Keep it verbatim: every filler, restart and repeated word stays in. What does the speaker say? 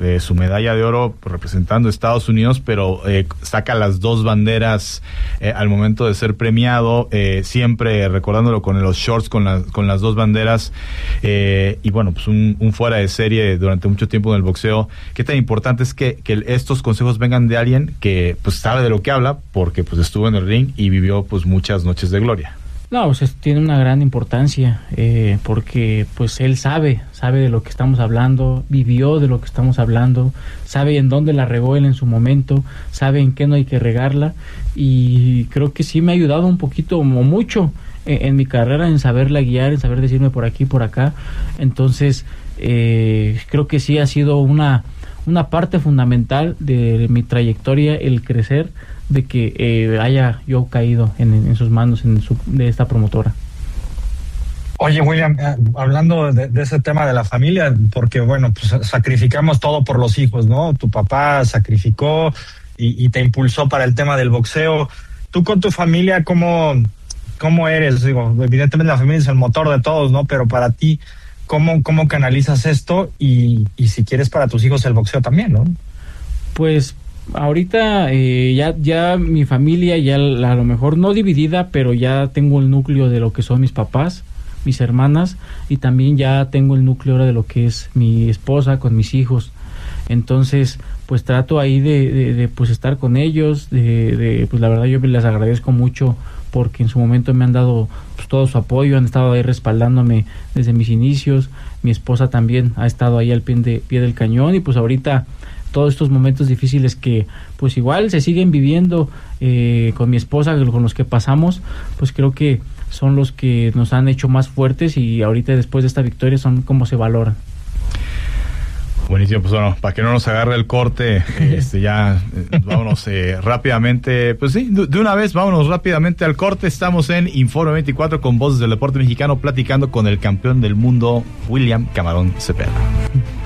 eh, su medalla de oro representando a Estados Unidos, pero eh, saca las dos banderas eh, al momento de ser premiado, eh, siempre recordándolo con los shorts con, la, con las dos banderas, eh, y bueno, pues un, un fuera de serie durante mucho tiempo en el boxeo. ¿Qué tan importante es que, que estos consejos vengan de alguien que pues sabe de lo que habla, porque pues estuvo en el ring y vivió pues muchas noches de gloria? No, pues es, tiene una gran importancia, eh, porque pues él sabe, sabe de lo que estamos hablando, vivió de lo que estamos hablando, sabe en dónde la regó él en su momento, sabe en qué no hay que regarla, y creo que sí me ha ayudado un poquito o mucho en, en mi carrera, en saberla guiar, en saber decirme por aquí, por acá. Entonces eh, creo que sí ha sido una, una parte fundamental de mi trayectoria el crecer, de que eh, haya yo caído en, en sus manos en su, de esta promotora. Oye, William, eh, hablando de, de ese tema de la familia, porque bueno, pues sacrificamos todo por los hijos, ¿no? Tu papá sacrificó y, y te impulsó para el tema del boxeo. Tú con tu familia, ¿cómo, cómo eres? Digo, evidentemente la familia es el motor de todos, ¿no? Pero para ti, ¿cómo, cómo canalizas esto? Y, y si quieres para tus hijos el boxeo también, ¿no? Pues ahorita eh, ya ya mi familia ya a lo mejor no dividida, pero ya tengo el núcleo de lo que son mis papás, mis hermanas, y también ya tengo el núcleo ahora de lo que es mi esposa con mis hijos. Entonces pues trato ahí de, de, de pues estar con ellos, de, de pues la verdad yo les agradezco mucho porque en su momento me han dado pues todo su apoyo, han estado ahí respaldándome desde mis inicios. Mi esposa también ha estado ahí al pie, de, pie del cañón, y pues ahorita todos estos momentos difíciles que pues igual se siguen viviendo eh, con mi esposa, con los que pasamos, pues creo que son los que nos han hecho más fuertes, y ahorita después de esta victoria son como se valoran. Buenísimo, pues bueno, para que no nos agarre el corte, este ya eh, vámonos eh, rápidamente, pues sí, de, de una vez vámonos rápidamente al corte. Estamos en Informe veinticuatro con Voces del Deporte Mexicano, platicando con el campeón del mundo, William Camarón Cepeda.